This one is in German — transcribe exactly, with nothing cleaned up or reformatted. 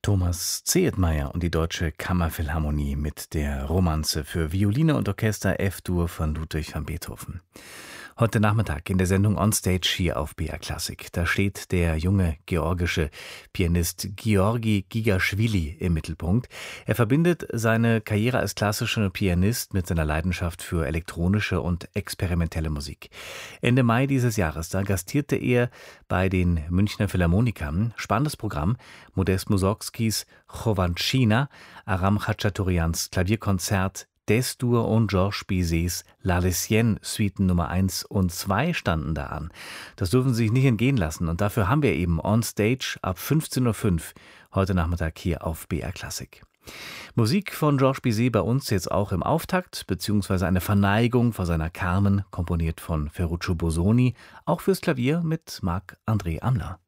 Thomas Zehetmeier und die Deutsche Kammerphilharmonie mit der Romanze für Violine und Orchester F-Dur von Ludwig van Beethoven. Heute Nachmittag in der Sendung On Stage hier auf B R Klassik. Da steht der junge georgische Pianist Georgi Gigaschwili im Mittelpunkt. Er verbindet seine Karriere als klassischer Pianist mit seiner Leidenschaft für elektronische und experimentelle Musik. Ende Mai dieses Jahres, da gastierte er bei den Münchner Philharmonikern. Spannendes Programm: Modest Mussorgskis Chovanchina, Aram Khachaturians Klavierkonzert, Des-Dur und Georges Bizets La Lessienne Suiten Nummer eins und zwei standen da an. Das dürfen Sie sich nicht entgehen lassen und dafür haben wir eben On Stage ab fünfzehn Uhr fünf heute Nachmittag hier auf B R Klassik. Musik von Georges Bizet bei uns jetzt auch im Auftakt, beziehungsweise eine Verneigung vor seiner Carmen, komponiert von Ferruccio Bosoni, auch fürs Klavier mit Marc-André Amler.